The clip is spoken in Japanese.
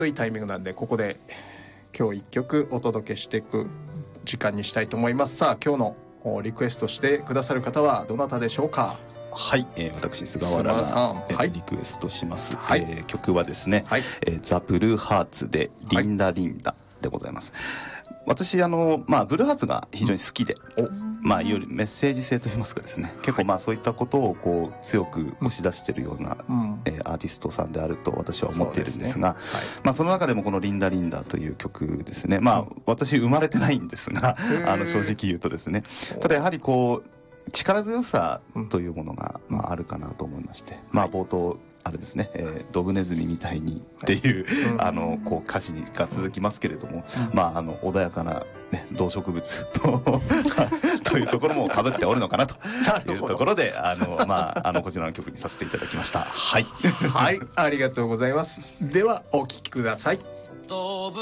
いいタイミングなんで、ここで今日1曲お届けしていく時間にしたいと思います。さあ、今日のリクエストしてくださる方はどなたでしょうか？ はい、私菅原が、 はい、 リクエストします、 はい、 曲はですね、はい、ザ・ブルーハーツでリンダリンダでございます。私ブルーハーツが非常に好きで、いよりメッセージ性といいますかですね、結構そういったことをこう強く押し出しているような、アーティストさんであると私は思っているんですが、その中でもこのリンダリンダという曲ですね、私生まれてないんですが正直言うとですね、ただやはりこう力強さというものが、あるかなと思いまして、冒頭あれですね、ドブネズミみたいにっていう、こう歌詞が続きますけれども、穏やかな、ね、動植物というところも被っておるのかなというところでこちらの曲にさせていただきました。はい、 はい、ありがとうございます。ではお聴きください。